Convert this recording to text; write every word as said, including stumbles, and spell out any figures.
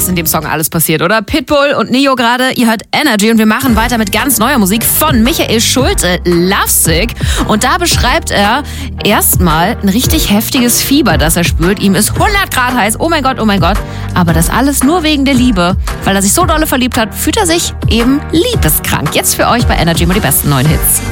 was in dem Song alles passiert, oder? Pitbull und Neo gerade, ihr hört Energy und wir machen weiter mit ganz neuer Musik von Michael Schulte, Lovesick. Und da beschreibt er erstmal ein richtig heftiges Fieber, das er spürt. Ihm ist hundert Grad heiß, oh mein Gott, oh mein Gott. Aber das alles nur wegen der Liebe. Weil er sich so dolle verliebt hat, fühlt er sich eben liebeskrank. Jetzt für euch bei Energy mal die besten neuen Hits.